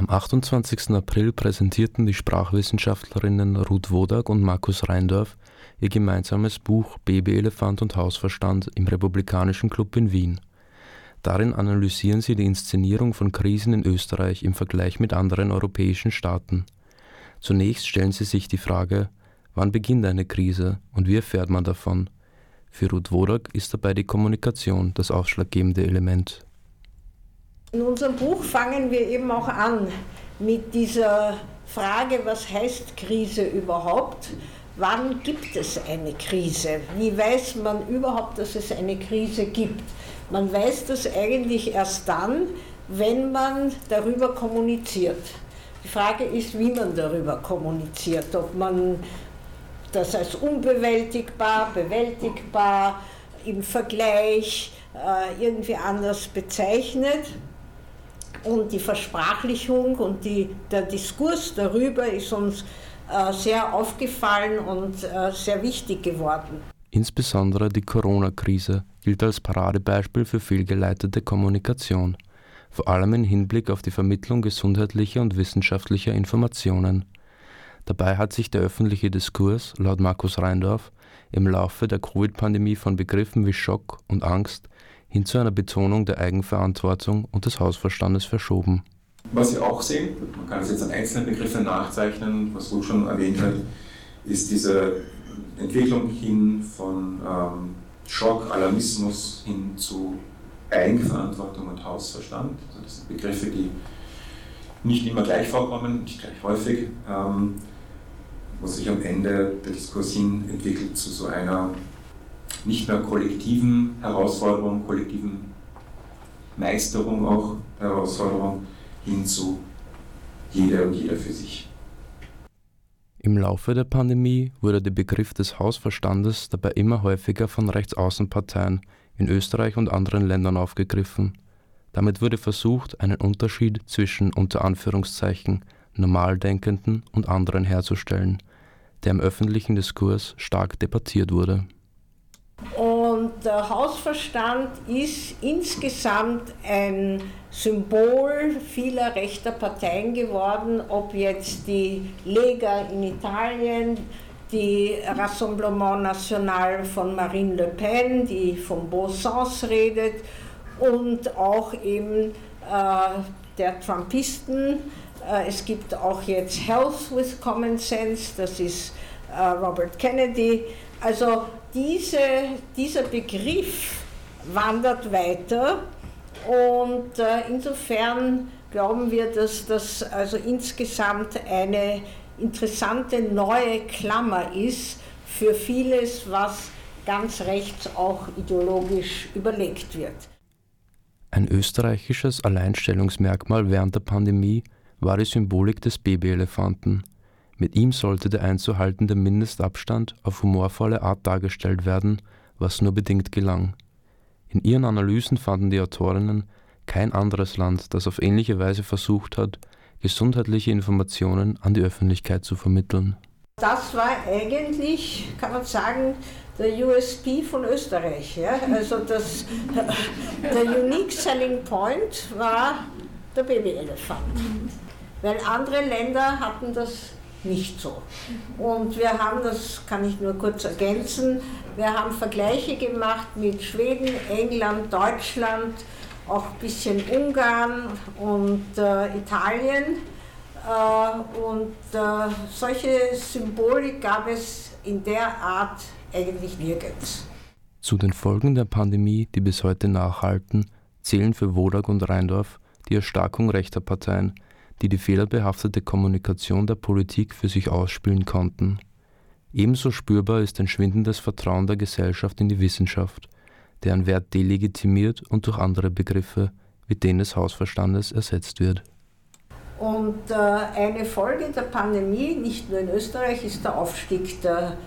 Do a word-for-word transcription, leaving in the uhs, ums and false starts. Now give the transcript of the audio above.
Am achtundzwanzigsten April präsentierten die Sprachwissenschaftlerinnen Ruth Wodak und Markus Rheindorf ihr gemeinsames Buch Babyelefant und Hausverstand im Republikanischen Club in Wien. Darin analysieren sie die Inszenierung von Krisen in Österreich im Vergleich mit anderen europäischen Staaten. Zunächst stellen sie sich die Frage, wann beginnt eine Krise und wie erfährt man davon? Für Ruth Wodak ist dabei die Kommunikation das ausschlaggebende Element. In unserem Buch fangen wir eben auch an mit dieser Frage, was heißt Krise überhaupt? Wann gibt es eine Krise? Wie weiß man überhaupt, dass es eine Krise gibt? Man weiß das eigentlich erst dann, wenn man darüber kommuniziert. Die Frage ist, wie man darüber kommuniziert, ob man das als unbewältigbar, bewältigbar, im Vergleich äh, irgendwie anders bezeichnet. Und die Versprachlichung und die, der Diskurs darüber ist uns äh, sehr aufgefallen und äh, sehr wichtig geworden. Insbesondere die Corona-Krise gilt als Paradebeispiel für fehlgeleitete Kommunikation, vor allem im Hinblick auf die Vermittlung gesundheitlicher und wissenschaftlicher Informationen. Dabei hat sich der öffentliche Diskurs, laut Markus Rheindorf, im Laufe der Covid-Pandemie von Begriffen wie Schock und Angst hin zu einer Betonung der Eigenverantwortung und des Hausverstandes verschoben. Was wir auch sehen, man kann es jetzt an einzelnen Begriffen nachzeichnen, was du schon erwähnt hast, ist diese Entwicklung hin von ähm, Schock, Alarmismus hin zu Eigenverantwortung und Hausverstand. Also das sind Begriffe, die nicht immer gleich vorkommen, nicht gleich häufig, ähm, wo sich am Ende der Diskurs hin entwickelt zu so einer nicht mehr kollektiven Herausforderung, kollektiven Meisterung auch, Herausforderung hin zu jeder und jeder für sich. Im Laufe der Pandemie wurde der Begriff des Hausverstandes dabei immer häufiger von Rechtsaußenparteien in Österreich und anderen Ländern aufgegriffen. Damit wurde versucht, einen Unterschied zwischen unter Anführungszeichen Normaldenkenden und anderen herzustellen, der im öffentlichen Diskurs stark debattiert wurde. Und der Hausverstand ist insgesamt ein Symbol vieler rechter Parteien geworden, ob jetzt die Lega in Italien, die Rassemblement National von Marine Le Pen, die vom Bon Sens redet, und auch eben äh, der Trumpisten. Äh, es gibt auch jetzt Health with Common Sense, das ist äh, Robert Kennedy. Also diese, dieser Begriff wandert weiter und äh, insofern glauben wir, dass das also insgesamt eine interessante neue Klammer ist für vieles, was ganz rechts auch ideologisch überlegt wird. Ein österreichisches Alleinstellungsmerkmal während der Pandemie war die Symbolik des Babyelefanten. Mit ihm sollte der einzuhaltende Mindestabstand auf humorvolle Art dargestellt werden, was nur bedingt gelang. In ihren Analysen fanden die Autorinnen kein anderes Land, das auf ähnliche Weise versucht hat, gesundheitliche Informationen an die Öffentlichkeit zu vermitteln. Das war eigentlich, kann man sagen, der U S P von Österreich. Ja? Also das, der Unique Selling Point war der Babyelefant. Weil andere Länder hatten das nicht so. Und wir haben, das kann ich nur kurz ergänzen, wir haben Vergleiche gemacht mit Schweden, England, Deutschland, auch ein bisschen Ungarn und äh, Italien. Äh, und äh, solche Symbolik gab es in der Art eigentlich nirgends. Zu den Folgen der Pandemie, die bis heute nachhalten, zählen für Wodak und Rheindorf die Erstarkung rechter Parteien, die die fehlerbehaftete Kommunikation der Politik für sich ausspielen konnten. Ebenso spürbar ist ein schwindendes Vertrauen der Gesellschaft in die Wissenschaft, deren Wert delegitimiert und durch andere Begriffe wie den des Hausverstandes ersetzt wird. Und äh, eine Folge der Pandemie, nicht nur in Österreich, ist der Aufstieg der